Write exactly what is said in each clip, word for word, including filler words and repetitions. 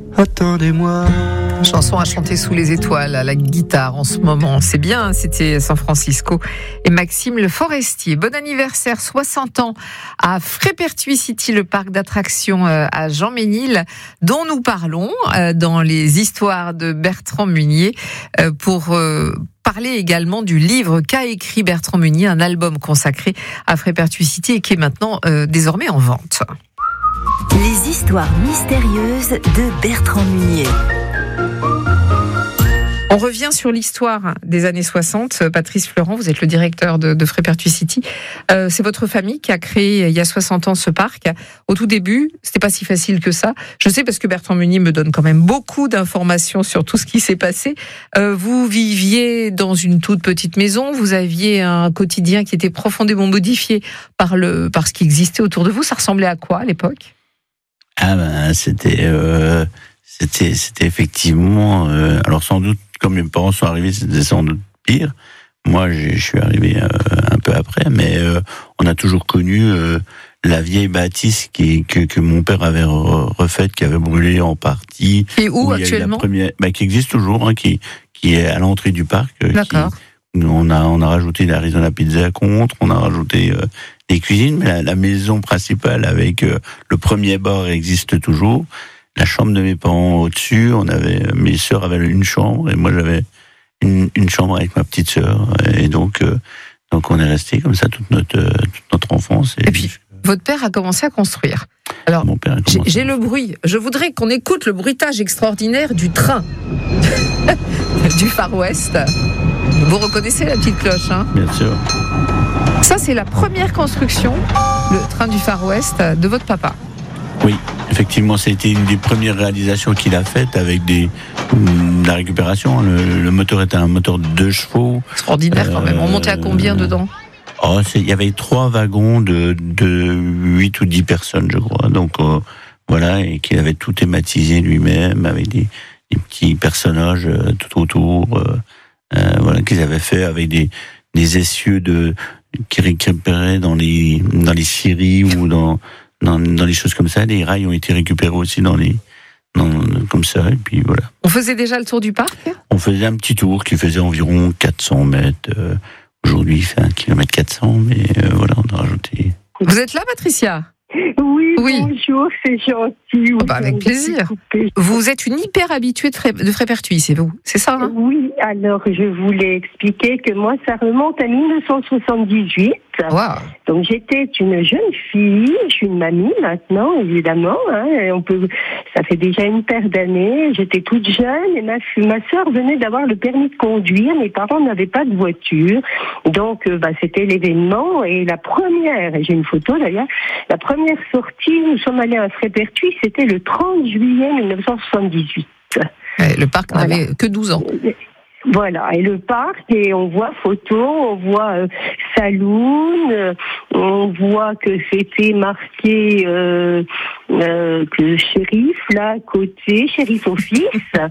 attendez-moi. Chanson à chanter sous les étoiles, à la guitare en ce moment. C'est bien, c'était San Francisco et Maxime Le Forestier. Bon anniversaire, soixante ans à Frépertuis City, le parc d'attractions à Jean-Ménil, dont nous parlons dans les histoires de Bertrand Meunier pour parler également du livre qu'a écrit Bertrand Meunier, un album consacré à Frépertuis City et qui est maintenant euh, désormais en vente. Les histoires mystérieuses de Bertrand Meunier. On revient sur l'histoire des années soixante. Patrice Fleurant, vous êtes le directeur de, de Frépertuis City. Euh, c'est votre famille qui a créé il y a soixante ans ce parc. Au tout début, c'était pas si facile que ça. Je sais parce que Bertrand Meunier me donne quand même beaucoup d'informations sur tout ce qui s'est passé. Euh, vous viviez dans une toute petite maison. Vous aviez un quotidien qui était profondément modifié par le par ce qui existait autour de vous. Ça ressemblait à quoi à l'époque ? Ah ben c'était euh, c'était c'était effectivement euh, alors sans doute. Comme mes parents sont arrivés, c'était sans doute pire. Moi, je suis arrivé euh, un peu après, mais euh, on a toujours connu euh, la vieille bâtisse qui, que, que mon père avait refaite, qui avait brûlé en partie. Et où, où actuellement première, bah, qui existe toujours, hein, qui, qui est à l'entrée du parc. D'accord. Qui, on, a, on a rajouté l'Arizona Pizza contre, on a rajouté euh, des cuisines, mais la, la maison principale avec euh, le premier bar existe toujours. La chambre de mes parents au-dessus, on avait, mes sœurs avaient une chambre et moi j'avais une, une chambre avec ma petite sœur. Et donc, euh, donc on est resté comme ça toute notre, toute notre enfance. Et, et puis, jusqu'à... votre père a commencé à construire. Alors, Mon père a j'ai, j'ai le bruit. Je voudrais qu'on écoute le bruitage extraordinaire du train du Far West. Vous reconnaissez la petite cloche, hein ? Bien sûr. Ça, c'est la première construction, le train du Far West, de votre papa. Oui, effectivement, c'était une des premières réalisations qu'il a faites avec des, de la récupération. Le, le moteur était un moteur de deux chevaux. Extraordinaire euh, quand même. On montait à combien dedans ? Oh, c'est, il y avait trois wagons de, de huit ou dix personnes, je crois. Donc, euh, voilà, et qu'il avait tout thématisé lui-même avec des, des petits personnages euh, tout autour. Euh, euh, voilà, qu'ils avaient fait avec des, des essieux de, qui récupéraient dans les, dans les scieries ou dans, Dans, dans les choses comme ça. Les rails ont été récupérés aussi dans les, dans, comme ça, et puis voilà. On faisait déjà le tour du parc ? On faisait un petit tour qui faisait environ quatre cents mètres. Euh, aujourd'hui, il fait un kilomètre quatre cents, mais euh, voilà, on a rajouté. Vous êtes là, Patricia ? Oui, oui, bonjour, c'est gentil. Oui, oh bah avec plaisir. Vous êtes une hyper habituée de, Fré... de Frépertuis, c'est vous, c'est ça, hein ? Oui, alors je voulais expliquer que moi, ça remonte à dix-neuf cent soixante-dix-huit. Wow. Donc j'étais une jeune fille, je suis une mamie maintenant, évidemment. Hein, et on peut, ça fait déjà une paire d'années. J'étais toute jeune et ma ma sœur venait d'avoir le permis de conduire. Mes parents n'avaient pas de voiture, donc euh, bah, c'était l'événement. Et la première, et j'ai une photo d'ailleurs, la première sortie, nous sommes allés à Frépertuis, c'était le trente juillet dix-neuf cent soixante-dix-huit. Ouais, le parc voilà. n'avait que douze ans. Voilà, et le parc, et on voit photos, on voit euh, saloon, euh, on voit que c'était marqué euh, euh, que shérif, là, à côté, shérif office,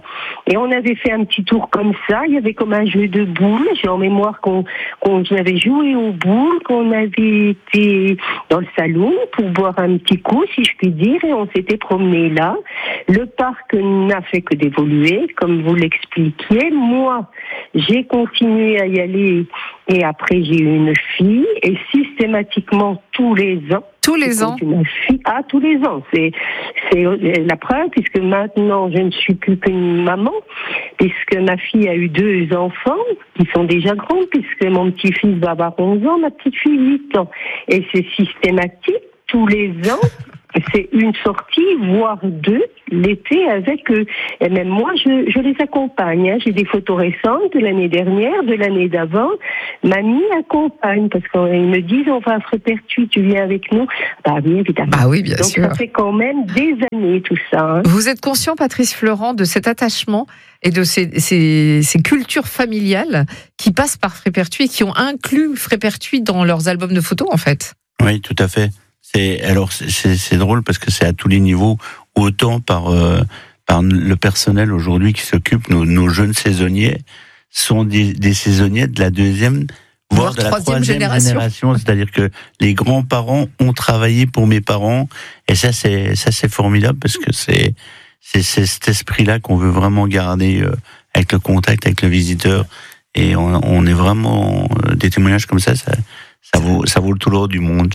et on avait fait un petit tour comme ça, il y avait comme un jeu de boules, j'ai en mémoire qu'on, qu'on avait joué aux boules, qu'on avait été dans le saloon pour boire un petit coup, si je puis dire, et on s'était promené là. Le parc n'a fait que d'évoluer, comme vous l'expliquiez. Moi, j'ai continué à y aller et après j'ai eu une fille et systématiquement tous les ans. Tous les ans une fille. Ah, tous les ans. C'est, c'est la preuve puisque maintenant je ne suis plus qu'une maman puisque ma fille a eu deux enfants qui sont déjà grands puisque mon petit-fils va avoir onze ans, ma petite-fille huit ans. Et c'est systématique tous les ans. C'est une sortie, voire deux, l'été avec eux. Et même moi, je, je les accompagne. Hein. J'ai des photos récentes de l'année dernière, de l'année d'avant. Mamie accompagne parce qu'ils me disent on va à Frépertuis, tu viens avec nous. Bah oui, évidemment. Bah oui, bien Donc, sûr. ça fait quand même des années tout ça. Hein. Vous êtes conscient, Patrice Fleurant, de cet attachement et de ces, ces, ces cultures familiales qui passent par Frépertuis et qui ont inclus Frépertuis dans leurs albums de photos, en fait. Oui, tout à fait. C'est, alors c'est, c'est, c'est drôle parce que c'est à tous les niveaux, autant par, euh, par le personnel aujourd'hui qui s'occupe, nos, nos jeunes saisonniers sont des, des saisonniers de la deuxième, voire de la troisième génération. génération. C'est-à-dire que les grands-parents ont travaillé pour mes parents et ça c'est, ça c'est formidable parce que c'est, c'est, c'est cet esprit-là qu'on veut vraiment garder euh, avec le contact, avec le visiteur. Et on, on est vraiment euh, des témoignages comme ça, ça, ça vaut, ça vaut le tout l'or du monde.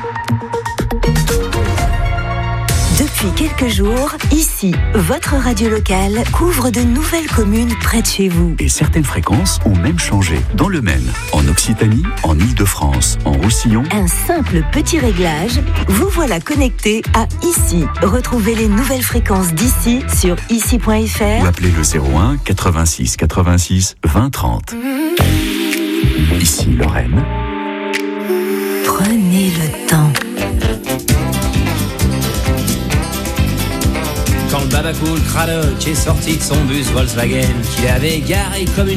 Depuis quelques jours, ici, votre radio locale couvre de nouvelles communes près de chez vous. Et certaines fréquences ont même changé. Dans le Maine, en Occitanie, en Île-de-France, en Roussillon. Un simple petit réglage, vous voilà connecté à Ici. Retrouvez les nouvelles fréquences d'ici sur ici point f r Ou appelez le zéro un quatre-vingt-six quatre-vingt-six vingt trente. Ici, Lorraine. Prenez le temps. Quand le Babacool Cradock est sorti de son bus Volkswagen, qu'il avait garé comme une